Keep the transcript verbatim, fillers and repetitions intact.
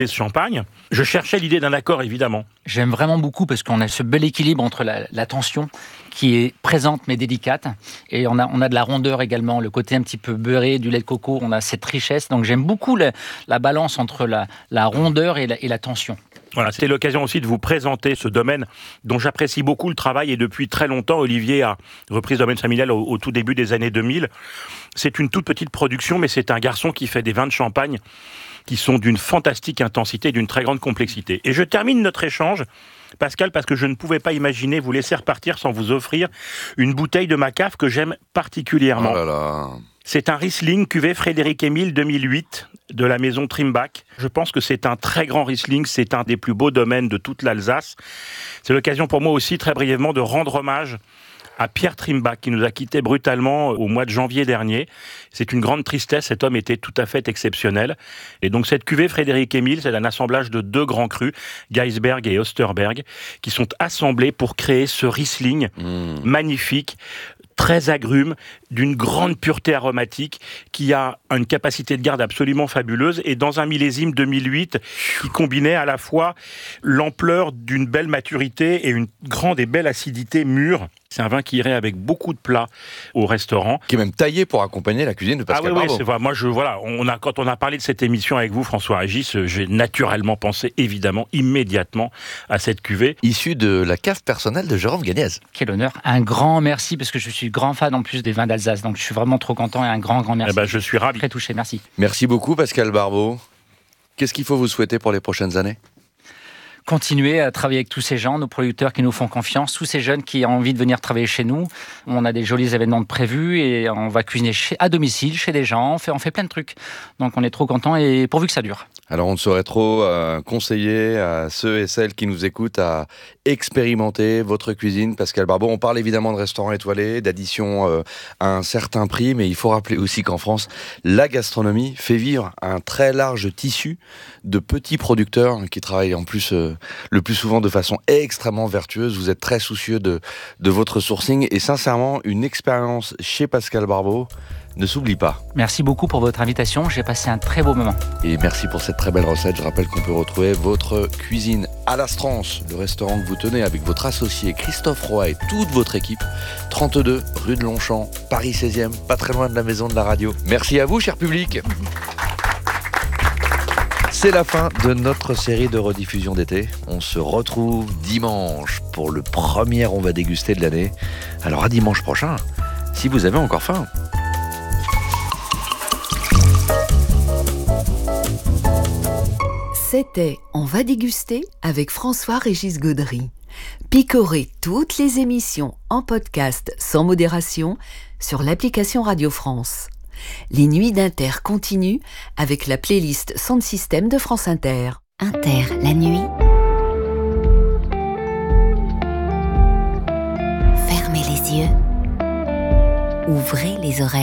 ce champagne. Je cherchais l'idée d'un accord, évidemment. J'aime vraiment beaucoup parce qu'on a ce bel équilibre entre la, la tension qui est présente mais délicate, et on a, on a de la rondeur également, le côté un petit peu beurré du lait de coco, on a cette richesse. Donc j'aime beaucoup la, la balance entre la, la rondeur et la, et la tension. Voilà, c'était l'occasion aussi de vous présenter ce domaine dont j'apprécie beaucoup le travail, et depuis très longtemps, Olivier a repris ce domaine familial au, au tout début des années deux mille. C'est une toute petite production, mais c'est un garçon qui fait des vins de champagne qui sont d'une fantastique intensité et d'une très grande complexité. Et je termine notre échange, Pascal, parce que je ne pouvais pas imaginer vous laisser repartir sans vous offrir une bouteille de ma cave que j'aime particulièrement. Oh là là. C'est un Riesling cuvée Frédéric-Émile deux mille huit de la maison Trimbach. Je pense que c'est un très grand Riesling, c'est un des plus beaux domaines de toute l'Alsace. C'est l'occasion pour moi aussi, très brièvement, de rendre hommage à Pierre Trimbach, qui nous a quittés brutalement au mois de janvier dernier. C'est une grande tristesse, cet homme était tout à fait exceptionnel. Et donc cette cuvée Frédéric-Émile, c'est un assemblage de deux grands crus, Geisberg et Osterberg, qui sont assemblés pour créer ce Riesling mmh. magnifique, très agrume, d'une grande pureté aromatique, qui a une capacité de garde absolument fabuleuse, et dans un millésime deux mille huit qui combinait à la fois l'ampleur d'une belle maturité et une grande et belle acidité mûre. C'est un vin qui irait avec beaucoup de plats au restaurant. Qui est même taillé pour accompagner la cuisine de Pascal ah oui, Barbeau. Oui, c'est vrai. Moi, je, voilà, on a, quand on a parlé de cette émission avec vous, François Régis, j'ai naturellement pensé, évidemment, immédiatement à cette cuvée. Issue de la cave personnelle de Jérôme Gagnez. Quel honneur. Un grand merci, parce que je suis grand fan en plus des vins d'Alsace. Donc je suis vraiment trop content, et un grand, grand merci. Eh ben, je suis ravi. Très touché, merci. Merci beaucoup, Pascal Barbeau. Qu'est-ce qu'il faut vous souhaiter pour les prochaines années ? Continuer à travailler avec tous ces gens, nos producteurs qui nous font confiance, tous ces jeunes qui ont envie de venir travailler chez nous. On a des jolis événements de prévus et on va cuisiner chez, à domicile, chez des gens. On fait, on fait plein de trucs. Donc on est trop contents, et pourvu que ça dure. Alors on ne saurait trop euh, conseiller à ceux et celles qui nous écoutent à expérimenter votre cuisine, Pascal Barbeau. On parle évidemment de restaurants étoilés, d'addition euh, à un certain prix, mais il faut rappeler aussi qu'en France, la gastronomie fait vivre un très large tissu de petits producteurs qui travaillent en plus euh, le plus souvent de façon extrêmement vertueuse. Vous êtes très soucieux de, de votre sourcing, et sincèrement, une expérience chez Pascal Barbeau ne s'oublie pas. Merci beaucoup pour votre invitation, j'ai passé un très beau moment. Et merci pour cette très belle recette. Je rappelle qu'on peut retrouver votre cuisine à l'Astrance, le restaurant que vous tenez avec votre associé Christophe Roy et toute votre équipe, trente-deux rue de Longchamp, Paris seizième, pas très loin de la maison de la radio. Merci à vous, cher public. C'est la fin de notre série de rediffusion d'été. On se retrouve dimanche pour le premier On va déguster de l'année. Alors à dimanche prochain, si vous avez encore faim. C'était On va déguster avec François-Régis Gaudry. Picorez toutes les émissions en podcast sans modération sur l'application Radio France. Les nuits d'Inter continuent avec la playlist Sound System de France Inter. Inter, la nuit. Fermez les yeux. Ouvrez les oreilles.